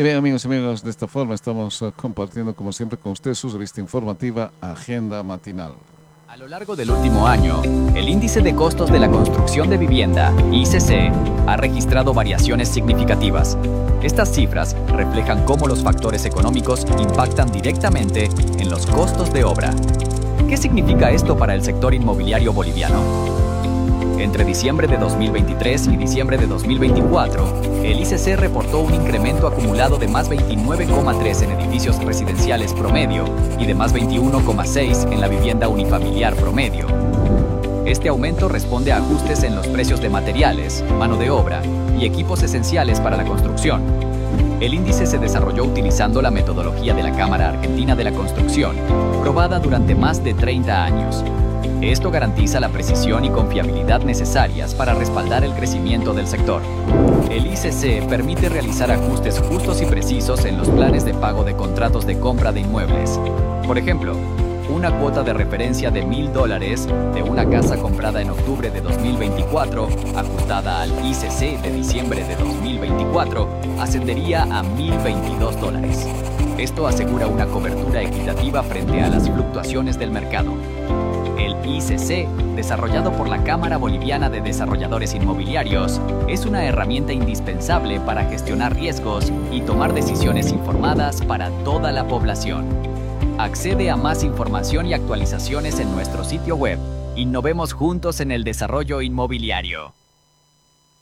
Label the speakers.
Speaker 1: Y bien, amigos y amigas, de esta forma estamos compartiendo, como siempre, con ustedes su revista informativa Agenda Matinal.
Speaker 2: A lo largo del último año, el índice de costos de la construcción de vivienda, ICC, ha registrado variaciones significativas. Estas cifras reflejan cómo los factores económicos impactan directamente en los costos de obra. ¿Qué significa esto para el sector inmobiliario boliviano? Entre diciembre de 2023 y diciembre de 2024, el ICC reportó un incremento acumulado de más 29,3 en edificios residenciales promedio y de más 21,6 en la vivienda unifamiliar promedio. Este aumento responde a ajustes en los precios de materiales, mano de obra y equipos esenciales para la construcción. El índice se desarrolló utilizando la metodología de la Cámara Argentina de la Construcción, probada durante más de 30 años. Esto garantiza la precisión y confiabilidad necesarias para respaldar el crecimiento del sector. El ICC permite realizar ajustes justos y precisos en los planes de pago de contratos de compra de inmuebles. Por ejemplo, una cuota de referencia de $1.000 de una casa comprada en octubre de 2024, ajustada al ICC de diciembre de 2024, ascendería a $1.022. Esto asegura una cobertura equitativa frente a las fluctuaciones del mercado. El ICC, desarrollado por la Cámara Boliviana de Desarrolladores Inmobiliarios, es una herramienta indispensable para gestionar riesgos y tomar decisiones informadas para toda la población. Accede a más información y actualizaciones en nuestro sitio web. Innovemos juntos en el desarrollo inmobiliario.